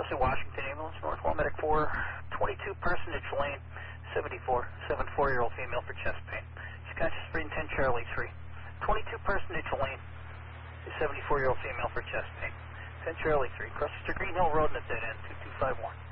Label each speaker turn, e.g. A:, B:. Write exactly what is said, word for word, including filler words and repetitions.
A: Chelsea, Washington ambulance, Northwell Medic four, twenty-two personage lane, seventy-four, seventy-four-year-old female for chest pain. She's conscious, breathing, ten Charlie three. twenty-two personage lane, seventy-four-year-old female for chest pain. ten Charlie three, crosses to Green Hill Road in the dead end, two two five one.